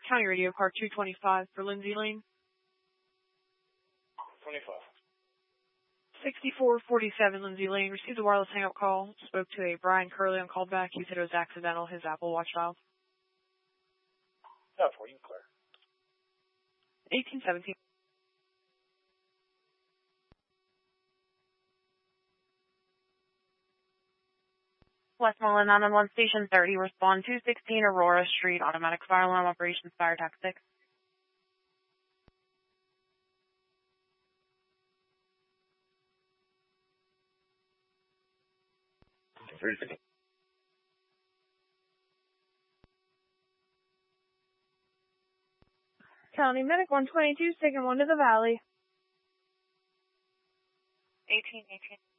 County Radio Car 225 for Lindsay Lane. 25. 6447 Lindsay Lane. Received a wireless hang-up call. Spoke to a Brian Curley on callback. He said it was accidental, his Apple Watch valve. Yeah, for you, clear. 1817. Westmoreland 911 Station 30, respond 216 Aurora Street, automatic fire alarm operations, fire tax 6. County Medic 122, taking 1 to the Valley. 1818.